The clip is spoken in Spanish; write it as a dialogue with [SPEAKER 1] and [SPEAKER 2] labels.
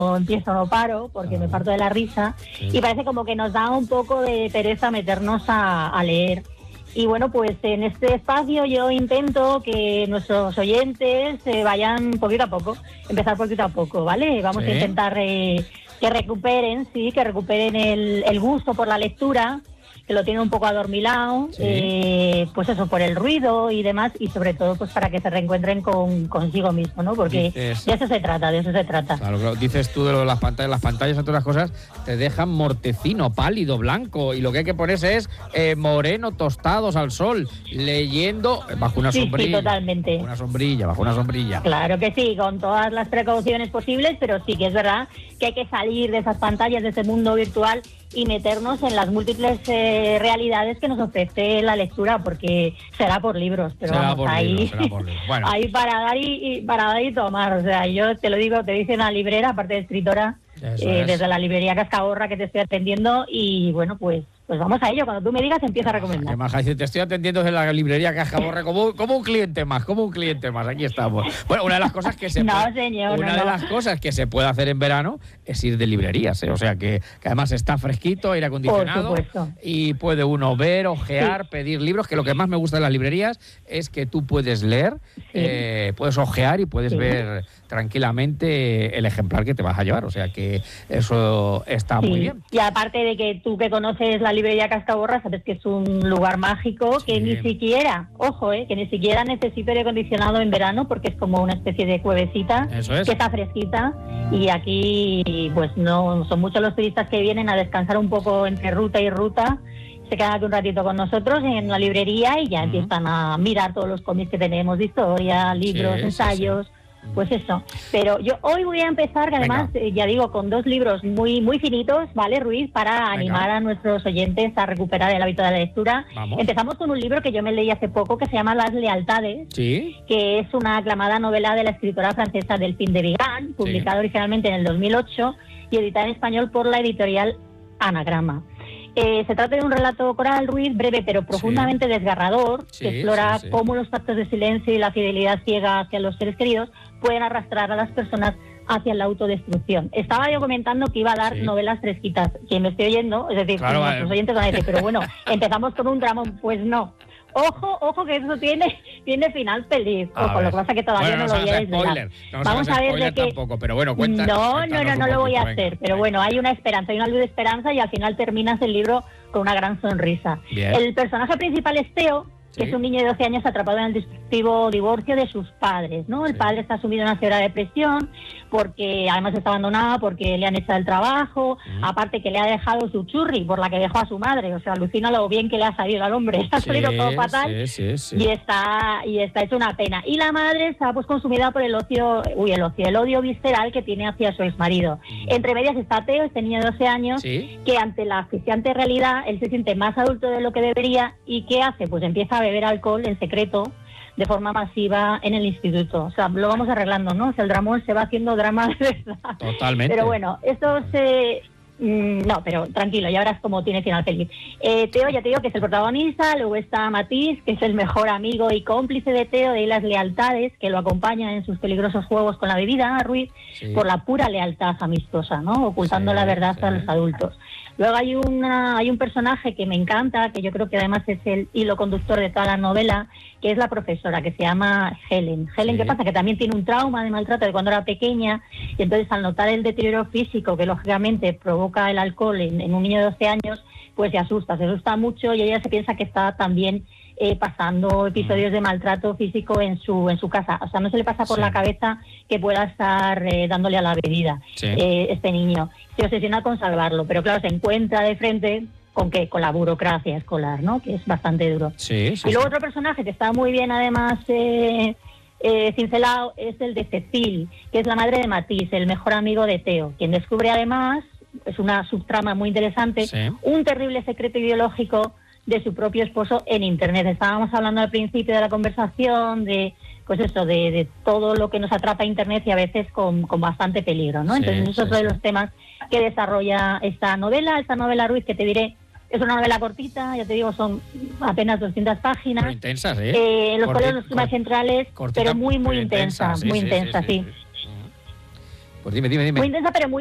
[SPEAKER 1] empiezo no paro porque me parto de la risa y parece como que nos da un poco de pereza meternos a leer. Y bueno, pues en este espacio yo intento que nuestros oyentes vayan poquito a poco, empezar poquito a poco, ¿vale? Vamos a intentar que recuperen el gusto por la lectura, que lo tiene un poco adormilado, pues eso, por el ruido y demás, y sobre todo pues para que se reencuentren consigo mismo, ¿no? Porque de eso se trata.
[SPEAKER 2] Claro, dices tú de lo de las pantallas, entre otras cosas, te dejan mortecino, pálido, blanco, y lo que hay que ponerse es moreno, tostados al sol, leyendo bajo una sombrilla.
[SPEAKER 1] Sí, totalmente.
[SPEAKER 2] Bajo una sombrilla.
[SPEAKER 1] Claro que sí, con todas las precauciones posibles, pero sí que es verdad que hay que salir de esas pantallas, de ese mundo virtual y meternos en las múltiples realidades que nos ofrece la lectura, porque será por libros, pero
[SPEAKER 2] será
[SPEAKER 1] vamos, ahí
[SPEAKER 2] bueno.
[SPEAKER 1] ahí para dar y tomar. O sea, yo te lo digo, te dice una librera, aparte de escritora, desde la librería Cascaborra que te estoy atendiendo, y bueno, pues vamos a ello. Cuando tú me digas, empieza a recomendar.
[SPEAKER 2] Te estoy atendiendo desde la librería Cascaborra como un cliente más, aquí estamos. Bueno, una de las cosas que se las cosas que se puede hacer en verano es ir de librerías, o sea que además está fresquito, aire acondicionado, y puede uno ver, ojear, pedir libros, que lo que más me gusta de las librerías es que tú puedes leer, puedes ojear y puedes ver tranquilamente el ejemplar que te vas a llevar, o sea que eso está muy bien.
[SPEAKER 1] Y aparte de que tú que conoces la librería Cascaborra, sabes que es un lugar mágico que ni siquiera, que ni siquiera necesita aire acondicionado en verano, porque es como una especie de cuevecita que está fresquita, y aquí pues no son muchos los turistas que vienen a descansar un poco entre ruta y ruta, se quedan aquí un ratito con nosotros en la librería y ya empiezan a mirar todos los cómics que tenemos de historia, libros, ensayos. Pues eso, pero yo hoy voy a empezar, que además, ya digo, con 2 libros muy muy finitos, ¿vale, Ruiz? Para animar a nuestros oyentes a recuperar el hábito de la lectura. Empezamos con un libro que yo me leí hace poco, que se llama Las lealtades, que es una aclamada novela de la escritora francesa Delphine de Vigan, publicada originalmente en el 2008 y editada en español por la editorial Anagrama. Se trata de un relato coral, Ruiz, breve pero profundamente desgarrador, que explora cómo los pactos de silencio y la fidelidad ciega hacia los seres queridos pueden arrastrar a las personas hacia la autodestrucción. Estaba yo comentando que iba a dar novelas fresquitas. Quien me estoy oyendo, es decir, nuestros oyentes van a decir, pero bueno, empezamos con un dramón. Pues no. Ojo que eso tiene final feliz. Ojo, lo que pasa es que todavía no lo voy a desvelar. Vamos a ver de qué.
[SPEAKER 2] Tampoco, pero bueno, cuenta.
[SPEAKER 1] No lo voy a hacer. Pero bueno, hay una esperanza, hay una luz de esperanza, y al final terminas el libro con una gran sonrisa. El personaje principal es Teo, que es un niño de 12 años atrapado en el destructivo divorcio de sus padres, ¿no? El padre está sumido en una severa depresión, porque además está abandonado, porque le han echado el trabajo, aparte que le ha dejado su churri, por la que dejó a su madre. O sea, alucina lo bien que le ha salido al hombre. Ha salido todo fatal y está hecho una pena. Y la madre está pues consumida por el odio visceral que tiene hacia su exmarido. Entre medias está Teo, este niño de 12 años, que ante la asfixiante realidad, él se siente más adulto de lo que debería, y ¿qué hace? Pues empieza a beber alcohol en secreto, de forma masiva, en el instituto. O sea, lo vamos arreglando, ¿no? O sea, el dramón se va haciendo drama de verdad.
[SPEAKER 2] Totalmente.
[SPEAKER 1] Pero bueno, esto se... no, pero tranquilo, ya verás cómo tiene final feliz. Teo, ya te digo que es el protagonista. Luego está Matisse, que es el mejor amigo y cómplice de Teo, de las lealtades, que lo acompaña en sus peligrosos juegos con la bebida, Ruiz, por la pura lealtad amistosa, ¿no? Ocultando la verdad a los adultos. Luego hay un personaje que me encanta, que yo creo que además es el hilo conductor de toda la novela, que es la profesora, que se llama Helen. Helen, ¿qué pasa? Que también tiene un trauma de maltrato de cuando era pequeña, y entonces al notar el deterioro físico que lógicamente provoca el alcohol en un niño de 12 años, pues se asusta mucho, y ella se piensa que está también pasando episodios de maltrato físico en su casa. O sea, no se le pasa por la cabeza que pueda estar dándole a la bebida este niño. Se obsesiona con salvarlo, pero claro, se encuentra de frente con la burocracia escolar, ¿no? Que es bastante duro. Y luego otro personaje que está muy bien además cincelado es el de Cecil, que es la madre de Matisse, el mejor amigo de Teo, quien descubre además, es una subtrama muy interesante, un terrible secreto ideológico de su propio esposo en Internet. Estábamos hablando al principio de la conversación de todo lo que nos atrapa a Internet, y a veces con bastante peligro, ¿no? Entonces eso es otro de los temas que desarrolla esta novela, Ruiz, que te diré, es una novela cortita, ya te digo, son apenas 200 páginas.
[SPEAKER 2] Muy intensas,
[SPEAKER 1] los cuales los temas centrales, pero muy intensa, muy intensa.
[SPEAKER 2] Pues dime.
[SPEAKER 1] Muy intensa, pero muy